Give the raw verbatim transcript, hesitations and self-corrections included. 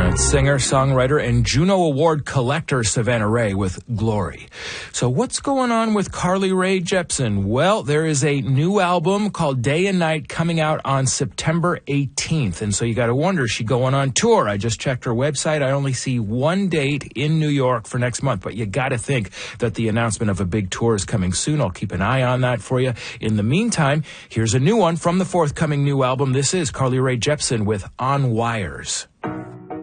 That's singer, songwriter, and Juno Award collector Savannah Ray with Glory. So what's going on with Carly Rae Jepsen? Well, there is a new album called Day and Night coming out on September eighteenth. And so you got to wonder, is she going on tour? I just checked her website. I only see one date in New York for next month, but you got to think that the announcement of a big tour is coming soon. I'll keep an eye on that for you. In the meantime, here's a new one from the forthcoming new album. This is Carly Rae Jepsen with On Wires.